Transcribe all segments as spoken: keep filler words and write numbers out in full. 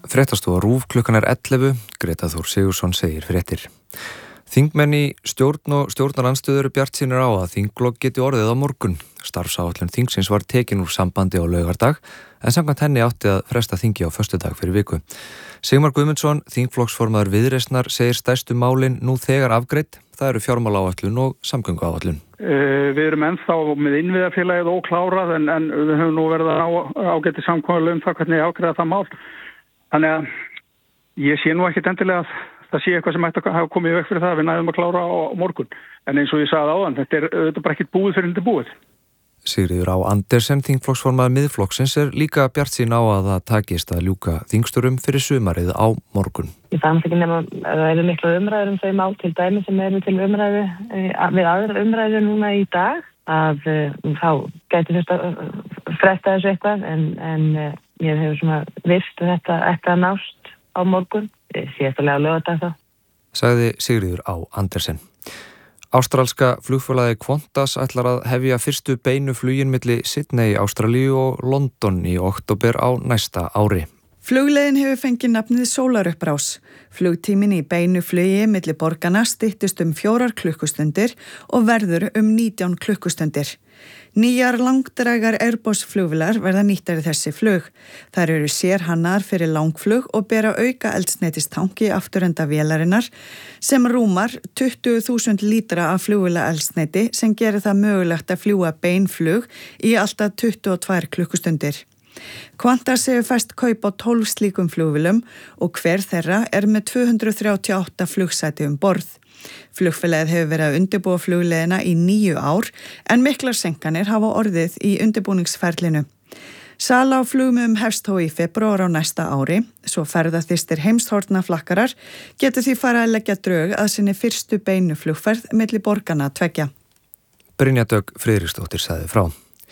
Fréttastofa RÚV klukkan er ellefu, Greta Þór Sigurðsson segir fréttir. Þingmenn í stjórn og stjórnarandstöðu eru bjartsýnir á að þinglok geti orðið á morgun. Starfsáætlun þingsins var tekin úr sambandi á laugardag, en samkvæmt henni átti að fresta þingi á föstudag fyrir viku. Sigmar Guðmundsson, þingflokksformaður Viðreisnar, segir stærstu málin nú þegar afgreidd. Það eru fjármálaáætlun og samgönguáætlun. Uh, við erum ennþá með innviðafélagið óklárað en, en við höfum nú verið að ágæti samkomulag um það hvernig ég ágreiða það mál. Þannig að ég sé nú ekkit endilega að það sé eitthvað sem ætti að hafa komið í veg fyrir það að við næðum að klára á morgun. En eins og ég sagði áðan, þetta er, þetta er bara ekkit búið fyrir þetta búið. Sigríður Á Andersen, þingflokksformaður Miðflokksins, er líka bjartsýn á að það takist að ljúka þingstörfum fyrir sumarið á morgun. Ég fannst ekki nema að það eru miklu umræður um þau mál til dæmi sem eru til umræðu við aðra umræðu núna í dag að þá gæti þetta fresta þessu eitthvað en, en ég hefur svona vist þetta ekki að nást á morgun, síðastulega á laugardag þá. Sagði Sigríður Á Andersen. Ástralska flugfélagið Qantas ætlar að hefja fyrstu beinu flugin milli Sydney, Ástralíu og London í október á næsta ári. Flugleiðin hefur fengið nafnið Sólarupprás. Flugtíminn í beinu flugi milli borgana styttist um fjórar klukkustundir og verður um nítján klukkustundir. Nýjar langdrægar Airbus flugvélar verða nýttar í þessi flug. Þær eru sérhannaðar fyrir langflug og bera auka eldsneytistanki afturenda vélarinnar sem rúmar tuttugu þúsund lítra af flugvéla eldsneyti sem gerir það mögulegt að fljúga beinflug í alltaf tuttugu og tvær klukkustundir. Qantas hefur fest kaup á tólf slíkum flugvélum og hver þeirra er með tvö hundruð þrjátíu og átta flugsæti um borð. Flugfélagið hefur verið að undirbúa flugleiðina í níu ár en miklar seinkanir hafa orðið í undirbúningsferlinu. Sala á flugmiðum hefst þó í febrúar á næsta ári, svo ferðaþystir heimshorna flakkarar getur því farið að leggja drög að sinni fyrstu beinu flugferð milli borgana tveggja. Brynja Dögg Friðriksdóttir sagði frá.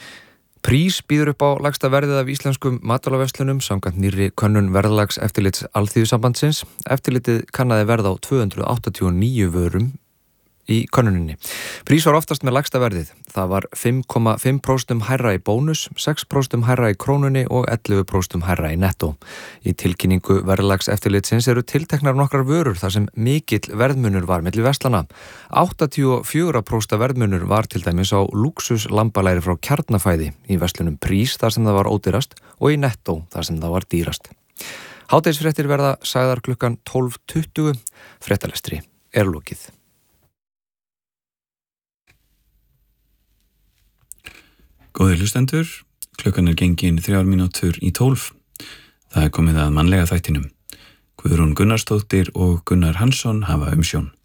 Prís býður upp á lægsta verðið af íslenskum matvælaverslunum samkvæmt nýrri könnun verðlags eftirlits Alþýðusambandsins. Eftirlitið kannaði verð á tvö hundruð áttatíu og níu vörum í könnuninni. Prís var oftast með lægsta verðið. Það var fimm komma fimm prósent hærra í bónus, sex prósent hærra í krónunni og ellefu prósent hærra í nettó. Í tilkynningu verðlags eftirlitsins eru tilteknar nokkrar vörur þar sem mikill verðmunur var milli verslana. áttatíu og fjögur prósent verðmunur var til dæmis á lúxus lambalæri frá Kjarnafæði í verslunum Prís þar sem það var ódýrast og í nettó þar sem það var dýrast. Hádegisfréttir verða sagðar klukkan tólf tuttugu. Fréttalestri er lokið. Góðir hlustendur, klukkan er gengin þrjár mínútur í tólf. Það er komið að mannlega þættinum. Guðrún Gunnarsdóttir og Gunnar Hansson hafa umsjón.